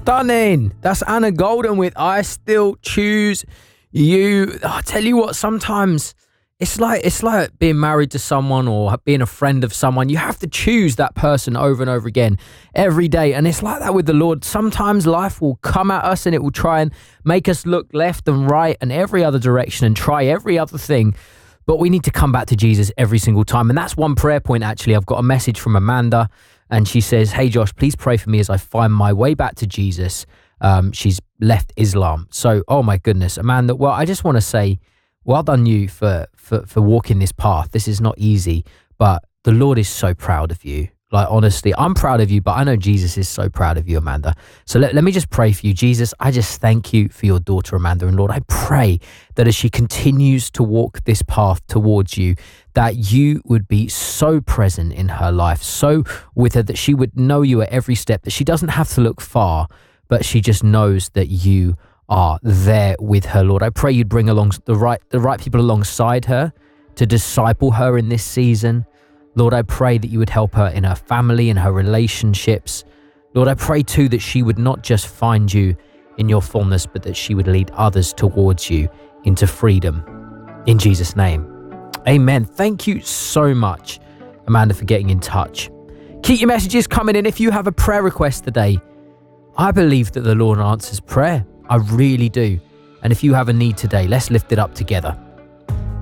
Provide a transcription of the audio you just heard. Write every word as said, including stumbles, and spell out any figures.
Stunning. That's Anna Golden with I Still Choose You. I tell you what, sometimes it's like it's like being married to someone or being a friend of someone. You have to choose that person over and over again every day. And it's like that with the Lord. Sometimes life will come at us and it will try and make us look left and right and every other direction and try every other thing. But we need to come back to Jesus every single time. And that's one prayer point, actually. I've got a message from Amanda and she says, hey, Josh, please pray for me as I find my way back to Jesus. Um, she's left Islam. So, oh my goodness, Amanda, well, I just want to say, well done you for, for, for walking this path. This is not easy, but the Lord is so proud of you. Like, honestly, I'm proud of you, but I know Jesus is so proud of you, Amanda. So let, let me just pray for you. Jesus, I just thank you for your daughter, Amanda. And Lord, I pray that as she continues to walk this path towards you, that you would be so present in her life, so with her that she would know you at every step, that she doesn't have to look far, but she just knows that you are there with her, Lord. I pray you'd bring along the right, the right people alongside her to disciple her in this season. Lord, I pray that you would help her in her family, in her relationships. Lord, I pray too that she would not just find you in your fullness, but that she would lead others towards you into freedom. In Jesus' name, amen. Thank you so much, Amanda, for getting in touch. Keep your messages coming in. If you have a prayer request today, I believe that the Lord answers prayer. I really do. And if you have a need today, let's lift it up together.